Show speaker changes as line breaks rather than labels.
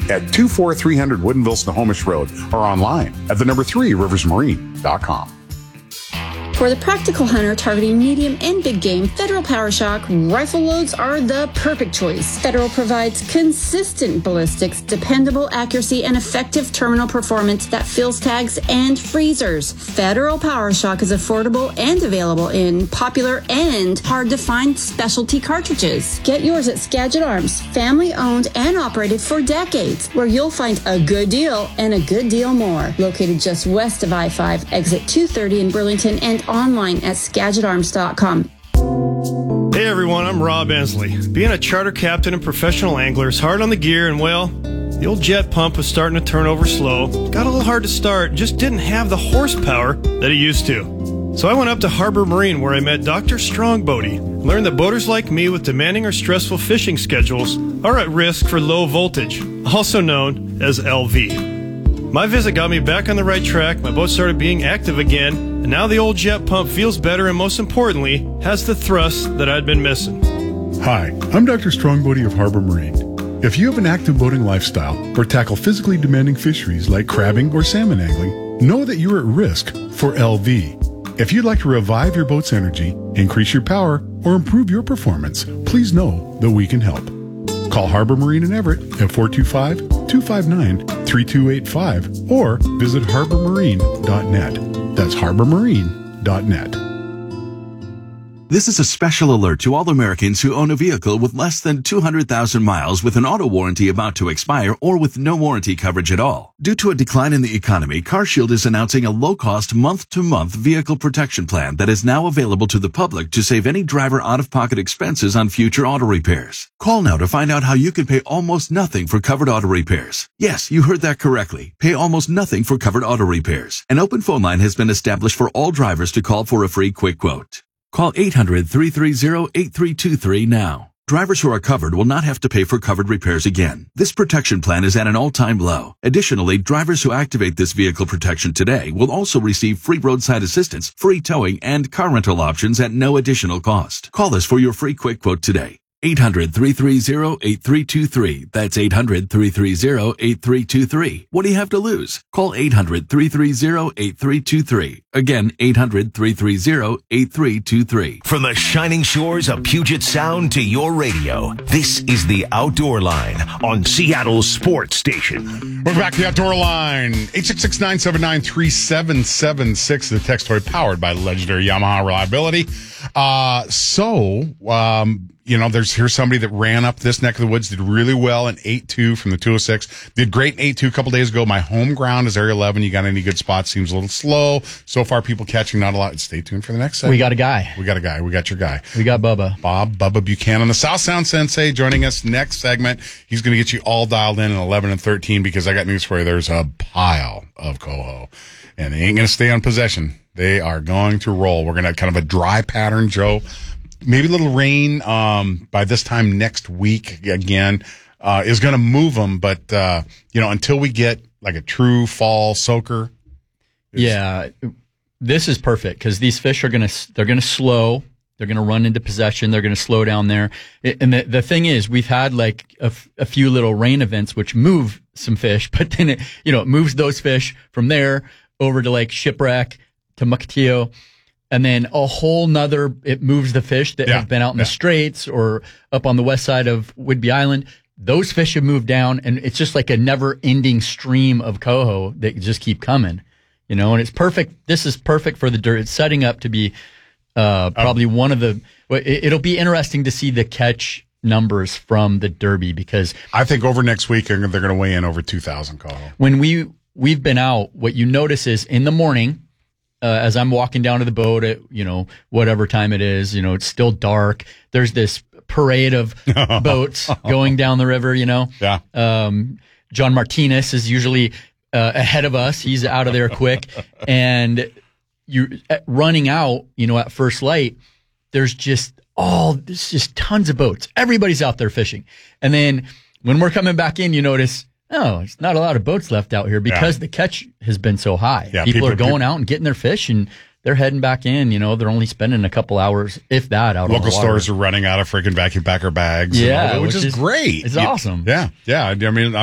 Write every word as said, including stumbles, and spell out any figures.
at two four three hundred Woodinville Snohomish Road or online at the number three rivers marine dot com.
For the practical hunter targeting medium and big game, Federal PowerShock rifle loads are the perfect choice. Federal provides consistent ballistics, dependable accuracy, and effective terminal performance that fills tags and freezers. Federal PowerShock is affordable and available in popular and hard-to-find specialty cartridges. Get yours at Skagit Arms, family-owned and operated for decades, where you'll find a good deal and a good deal more. Located just west of I five, exit two thirty in Burlington, and online at skagit arms dot com.
Hey everyone, I'm Rob Ensley. Being a charter captain and professional angler is hard on the gear, and well, the old jet pump was starting to turn over slow. Got a little hard to start, just didn't have the horsepower that it used to. So I went up to Harbor Marine, where I met Doctor Strongbody. Learned that boaters like me with demanding or stressful fishing schedules are at risk for low voltage, also known as L V. My visit got me back on the right track, my boat started being active again, and now the old jet pump feels better and, most importantly, has the thrust that I'd been missing.
Hi, I'm Doctor Strongbody of Harbor Marine. If you have an active boating lifestyle or tackle physically demanding fisheries like crabbing or salmon angling, know that you're at risk for L V. If you'd like to revive your boat's energy, increase your power, or improve your performance, please know that we can help. Call Harbor Marine in Everett at four two five, two five nine, three two eight five or visit harbor marine dot net. That's harbor marine dot net.
This is a special alert to all Americans who own a vehicle with less than two hundred thousand miles with an auto warranty about to expire or with no warranty coverage at all. Due to a decline in the economy, CarShield is announcing a low-cost month-to-month vehicle protection plan that is now available to the public to save any driver out-of-pocket expenses on future auto repairs. Call now to find out how you can pay almost nothing for covered auto repairs. Yes, you heard that correctly. Pay almost nothing for covered auto repairs. An open phone line has been established for all drivers to call for a free quick quote. Call eight hundred, three three zero, eight three two three now. Drivers who are covered will not have to pay for covered repairs again. This protection plan is at an all-time low. Additionally, drivers who activate this vehicle protection today will also receive free roadside assistance, free towing, and car rental options at no additional cost. Call us for your free quick quote today. eight hundred, three three zero, eight three two three. That's eight hundred, three three zero, eight three two three. What do you have to lose? Call eight hundred, three three zero, eight three two three. Again, eight hundred, three three zero, eight three two three.
From the shining shores of Puget Sound to your radio, this is the Outdoor Line on Seattle's Sports Station.
Welcome back to the Outdoor Line. eight six six, nine seven nine, three seven seven six, the text toy powered by legendary Yamaha Reliability. Uh, so, um, you know, there's here's somebody that ran up this neck of the woods, did really well in eight two from the two oh six. Did great in eight two a couple days ago. My home ground is Area eleven. You got any good spots? Seems a little slow. So far, people catching not a lot. Stay tuned for the next segment.
We got a guy.
We got a guy. We got your guy.
We got Bubba.
Bob, Bubba Buchanan, the South Sound Sensei, joining us next segment. He's going to get you all dialed in at eleven and thirteen because I got news for you. There's a pile of coho, and they ain't going to stay on possession. They are going to roll. We're going to have kind of a dry pattern, Joe. Maybe a little rain um, by this time next week again uh, is going to move them. But, uh, you know, until we get like a true fall soaker.
Yeah, this is perfect because these fish are going to, they're going to slow. They're going to run into possession. They're going to slow down there. And the, the thing is, we've had like a, f- a few little rain events which move some fish, but then it, you know, it moves those fish from there over to like Shipwreck to Mukilteo. And then a whole nother, it moves the fish that
yeah,
have been out in
yeah.
the Straits or up on the west side of Whidbey Island. Those fish have moved down, and it's just like a never-ending stream of coho that just keep coming, you know. And it's perfect. This is perfect for the dirt. It's setting up to be uh, probably um, one of the. It, it'll be interesting to see the catch numbers from the Derby because
I think over next week they're going to weigh in over two thousand coho.
When we we've been out, what you notice is in the morning. Uh, as I'm walking down to the boat at, you know, whatever time it is, you know, it's still dark. There's this parade of boats going down the river, you know.
Yeah.
Um, John Martinez is usually uh, ahead of us. He's out of there quick. And you running out, you know, at first light, there's just all, there's just tons of boats. Everybody's out there fishing. And then when we're coming back in, you notice, oh, there's not a lot of boats left out here because yeah. the catch has been so high. Yeah, people, people are going people, out and getting their fish, and they're heading back in. You know, they're only spending a couple hours, if that, out on the water.
Local stores are running out of freaking vacuum packer bags.
Yeah,
all, which, which is, is great.
It's
you,
awesome.
Yeah, yeah. I mean,